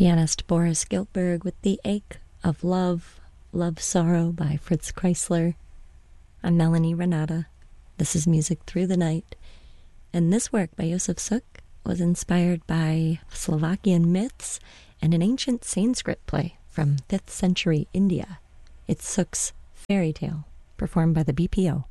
pianist Boris Giltberg with The Ache of Love, Love Sorrow by Fritz Kreisler. I'm Melanie Renata. This is Music Through the Night. And this work by Josef Suk was inspired by Slovakian myths and an ancient Sanskrit play from 5th century India. It's Suk's Fairy Tale, performed by the BPO.